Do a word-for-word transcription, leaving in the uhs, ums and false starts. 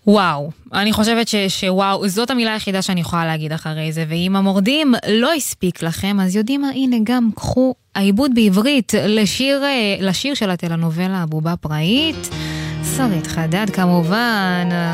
וואו, אני חושבת ש, שוואו, זאת המילה היחידה שאני יכולה להגיד אחרי זה, ואם המורדים לא הספיק לכם, אז יודעים מה, הנה גם קחו העיבוד בעברית לשיר, לשיר של הטלנובלה הבובה פראית, שרית חדד כמובן,